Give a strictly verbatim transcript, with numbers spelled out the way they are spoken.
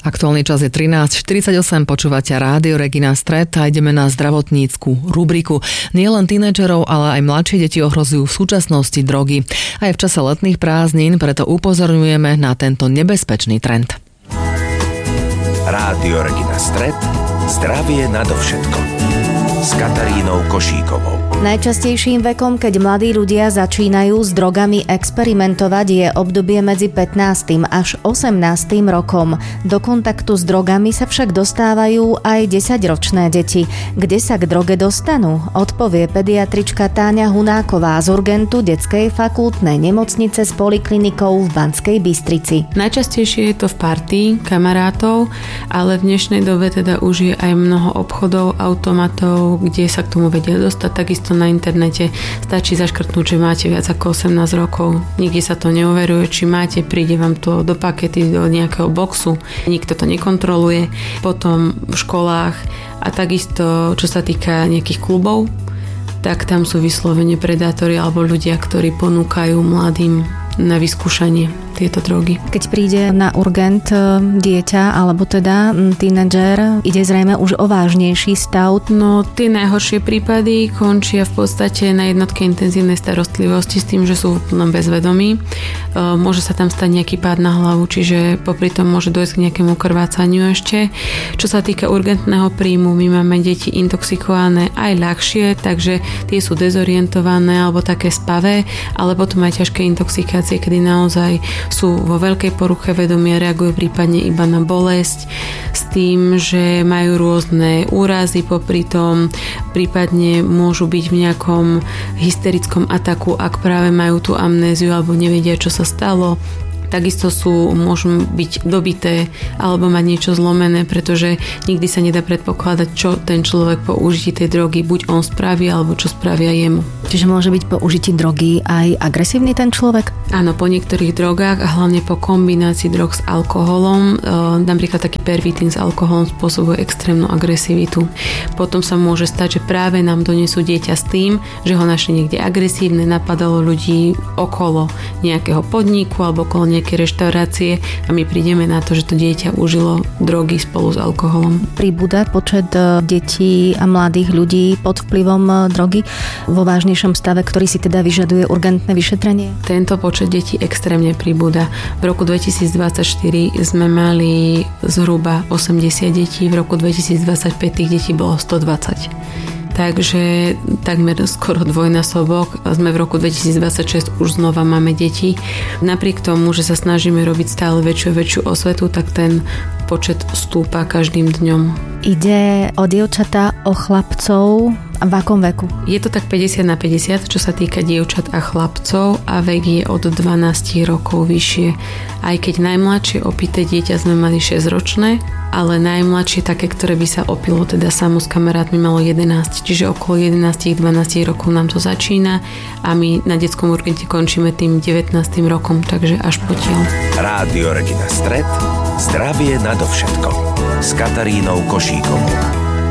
Aktuálny čas je trinásť štyridsaťosem, počúvate Rádio Regina Stret a ideme na zdravotnícku rubriku. Nie len tínedžerov, ale aj mladšie deti ohrozujú v súčasnosti drogy. Aj v čase letných prázdnin, preto upozorňujeme na tento nebezpečný trend. Rádio Regina Stret, zdravie nadovšetko. S Katarínou Košíkovou. Najčastejším vekom, keď mladí ľudia začínajú s drogami experimentovať, je obdobie medzi pätnástym až osemnástym rokom. Do kontaktu s drogami sa však dostávajú aj desaťročné deti. Kde sa k droge dostanú? Odpovie pediatrička Táňa Hunáková z urgentu Detskej fakultnej nemocnice s poliklinikou v Banskej Bystrici. Najčastejšie je to v partii kamarátov, ale v dnešnej dobe teda už je aj mnoho obchodov, automatov, kde sa k tomu vedia dostať. Takisto na internete stačí zaškrtnúť, že máte viac ako osemnásť rokov. Nikde sa to neoveruje, či máte, príde vám to do pakety, do nejakého boxu. Nikto to nekontroluje. Potom v školách a takisto, čo sa týka nejakých klubov, tak tam sú vyslovene predátori alebo ľudia, ktorí ponúkajú mladým na vyskúšanie tieto drogy. Keď príde na urgent dieťa alebo teda tínedžer, ide zrejme už o vážnejší stav. No tie najhoršie prípady končia v podstate na jednotke intenzívnej starostlivosti s tým, že sú v plnom bezvedomí. Môže sa tam stať nejaký pád na hlavu, čiže popri tom môže dojsť k nejakému krvácaniu ešte. Čo sa týka urgentného príjmu, my máme deti intoxikované aj ľahšie, takže tie sú dezorientované alebo také spavé, ale potom aj ťažké intoxikácie, kedy naozaj sú vo veľkej poruche vedomia, reagujú prípadne iba na bolesť s tým, že majú rôzne úrazy popri tom, prípadne môžu byť v nejakom hysterickom ataku, ak práve majú tú amnéziu alebo nevedia, čo sa stalo. Takisto sú, môžu byť dobité alebo mať niečo zlomené, pretože nikdy sa nedá predpokladať, čo ten človek po užití tej drogy buď on spraví, alebo čo spravia jemu. Čiže môže byť po užití drogy aj agresívny ten človek? Áno, po niektorých drogách a hlavne po kombinácii drog s alkoholom, e, napríklad taký pervitín s alkoholom spôsobuje extrémnu agresivitu. Potom sa môže stať, že práve nám donesú dieťa s tým, že ho našli niekde agresívne, napadalo ľudí okolo nejakého podniku alebo okolo nejakého reštaurácie a my prídeme na to, že to dieťa užilo drogy spolu s alkoholom. Pribúda počet detí a mladých ľudí pod vplyvom drogy vo vážnejšom stave, ktorý si teda vyžaduje urgentné vyšetrenie? Tento počet detí extrémne pribúda. V roku dvetisícdvadsaťštyri sme mali zhruba osemdesiat detí, v roku dvetisícdvadsaťpäť tých detí bolo stodvadsať. Takže takmer skoro dvojnásobok. Sme v roku dvetisícdvadsaťšesť, už znova máme deti. Napriek tomu, že sa snažíme robiť stále väčšiu a väčšiu osvetu, tak ten počet stúpa každým dňom. Ide o dievčatá, o chlapcov. V akom veku? Je to tak päťdesiat na päťdesiat, čo sa týka dievčat a chlapcov a vek je od dvanásť rokov vyššie. Aj keď najmladšie opité dieťa sme mali šesť ročné, ale najmladšie také, ktoré by sa opilo teda samo s kamarátmi, malo jedenásť, čiže okolo jedenásť dvanásť rokov nám to začína a my na detskom urgente končíme tým devätnástym rokom, takže až potiaľ. Rádio Regina Stret, zdravie nadovšetko. S Katarínou Košíkovou.